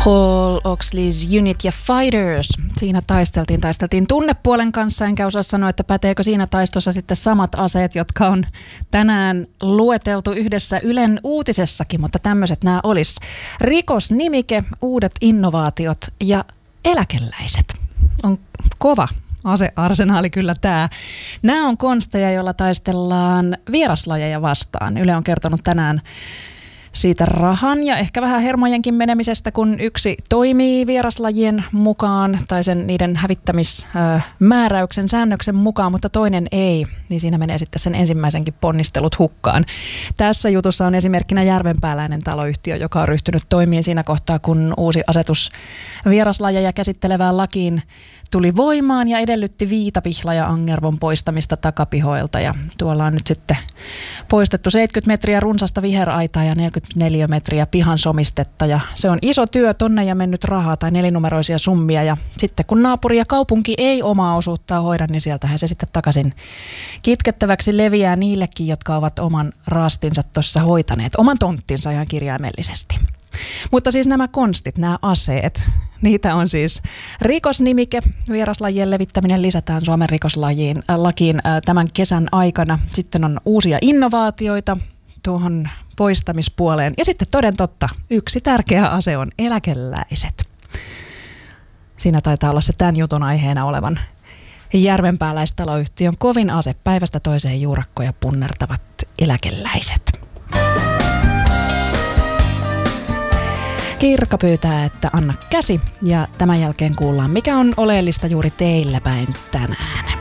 Paul Oaksleys Unit ja Fighters. Siinä taisteltiin tunnepuolen kanssa, enkä osaa sanoa, että päteekö siinä taistossa sitten samat aseet, jotka on tänään lueteltu yhdessä Ylen uutisessakin, mutta tämmöiset nämä olisi. Rikosnimike, uudet innovaatiot ja eläkeläiset. On kova asearsenaali kyllä tämä. Nämä on konsteja, joilla taistellaan vieraslajeja vastaan. Yle on kertonut tänään siitä rahan ja ehkä vähän hermojenkin menemisestä, kun yksi toimii vieraslajien mukaan tai niiden hävittämismääräyksen säännöksen mukaan, mutta toinen ei, niin siinä menee sitten sen ensimmäisenkin ponnistelut hukkaan. Tässä jutussa on esimerkkinä järvenpääläinen taloyhtiö, joka on ryhtynyt toimiin siinä kohtaa, kun uusi asetus vieraslajeja käsittelevään lakiin tuli voimaan ja edellytti viitapihla ja angervon poistamista takapihoilta. Ja tuolla on nyt sitten poistettu 70 metriä runsasta viheraitaa ja 44 metriä pihan somistetta. Ja se on iso työ, tonne ja mennyt rahaa tai nelinumeroisia summia. Ja sitten kun naapuri ja kaupunki ei omaa osuuttaan hoida, niin sieltähän se sitten takaisin kitkettäväksi leviää niillekin, jotka ovat oman raastinsa tuossa hoitaneet. Oman tonttinsa ihan kirjaimellisesti. Mutta siis nämä konstit, nämä aseet, niitä on siis rikosnimike. Vieraslajien levittäminen lisätään Suomen rikoslakiin tämän kesän aikana. Sitten on uusia innovaatioita tuohon poistamispuoleen. Ja sitten toden totta, yksi tärkeä ase on eläkeläiset. Siinä taitaa olla se tämän jutun aiheena olevan järvenpääläistaloyhtiön kovin ase, päivästä toiseen juurakkoja punnertavat eläkeläiset. Kirkka pyytää, että anna käsi ja tämän jälkeen kuullaan, mikä on oleellista juuri teillä päin tänään.